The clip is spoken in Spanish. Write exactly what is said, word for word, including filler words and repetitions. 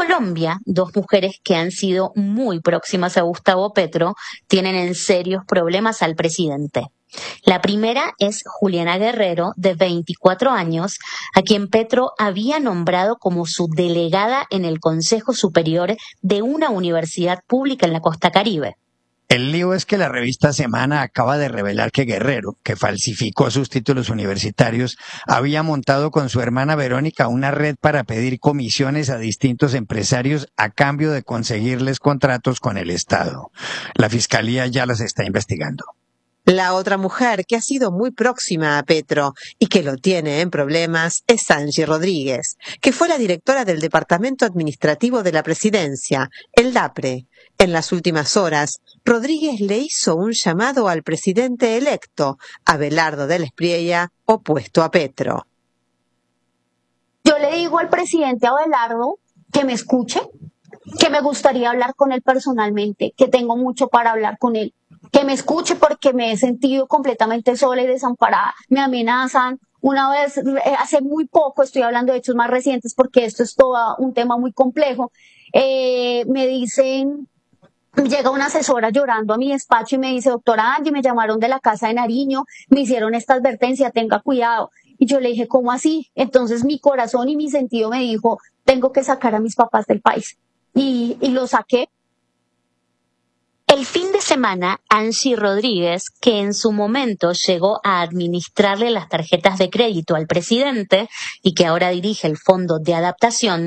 Colombia, dos mujeres que han sido muy próximas a Gustavo Petro tienen en serios problemas al presidente. La primera es Juliana Guerrero, de veinticuatro años, a quien Petro había nombrado como su delegada en el Consejo Superior de una universidad pública en la costa Caribe. El lío es que la revista Semana acaba de revelar que Guerrero, que falsificó sus títulos universitarios, había montado con su hermana Verónica una red para pedir comisiones a distintos empresarios a cambio de conseguirles contratos con el Estado. La Fiscalía ya las está investigando. La otra mujer que ha sido muy próxima a Petro y que lo tiene en problemas es Angie Rodríguez, que fue la directora del Departamento Administrativo de la Presidencia, el DAPRE. En las últimas horas, Rodríguez le hizo un llamado al presidente electo, Abelardo del Espriella, opuesto a Petro. Yo le digo al presidente Abelardo que me escuche, que me gustaría hablar con él personalmente, que tengo mucho para hablar con él. Que me escuche porque me he sentido completamente sola y desamparada. Me amenazan. Una vez, hace muy poco, estoy hablando de hechos más recientes porque esto es todo un tema muy complejo, eh, me dicen, llega una asesora llorando a mi despacho y me dice, doctora Angie, me llamaron de la casa de Nariño, me hicieron esta advertencia, tenga cuidado. Y yo le dije, ¿cómo así? Entonces mi corazón y mi sentido me dijo, tengo que sacar a mis papás del país. Y, y lo saqué. El fin de semana, Angie Rodríguez, que en su momento llegó a administrarle las tarjetas de crédito al presidente y que ahora dirige el Fondo de Adaptación,